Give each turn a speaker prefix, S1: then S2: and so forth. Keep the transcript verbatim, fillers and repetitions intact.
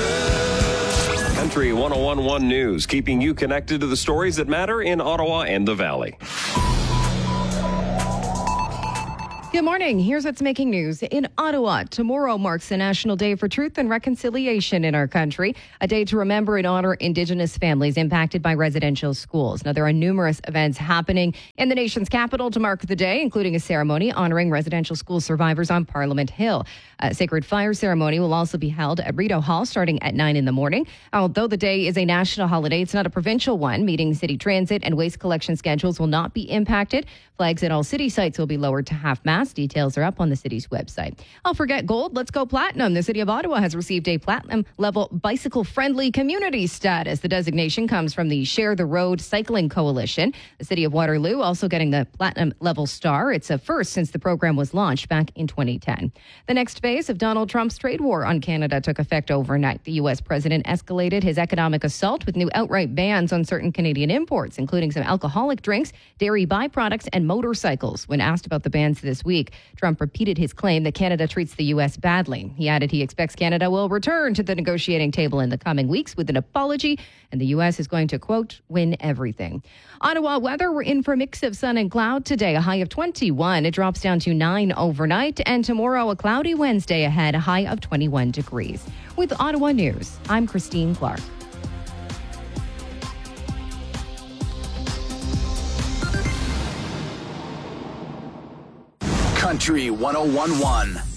S1: Country one oh one point one News, keeping you connected to the stories that matter in Ottawa and the Valley.
S2: Good morning. Here's what's making news in Ottawa. Tomorrow marks the National Day for Truth and Reconciliation in our country, a day to remember and honor Indigenous families impacted by residential schools. Now, there are numerous events happening in the nation's capital to mark the day, including a ceremony honoring residential school survivors on Parliament Hill. A sacred fire ceremony will also be held at Rideau Hall starting at nine in the morning. Although the day is a national holiday, it's not a provincial one, meaning city transit and waste collection schedules will not be impacted. Flags at all city sites will be lowered to half-mast. Details are up on the city's website. I'll forget gold. Let's go platinum. The city of Ottawa has received a platinum-level bicycle-friendly community status. The designation comes from the Share the Road Cycling Coalition. The city of Waterloo also getting the platinum-level star. It's a first since the program was launched back in twenty ten. The next phase of Donald Trump's trade war on Canada took effect overnight. The U S president escalated his economic assault with new outright bans on certain Canadian imports, including some alcoholic drinks, dairy byproducts, and motorcycles. When asked about the bans this week, Trump repeated his claim that Canada treats the U S badly. He added he expects Canada will return to the negotiating table in the coming weeks with an apology, and the U S is going to, quote, win everything. Ottawa weather, we're in for a mix of sun and cloud today, a high of twenty-one. It drops down to nine overnight, and tomorrow a cloudy Wednesday ahead, a high of twenty-one degrees. With Ottawa News, I'm Christine Clark.
S3: Country one oh one point one.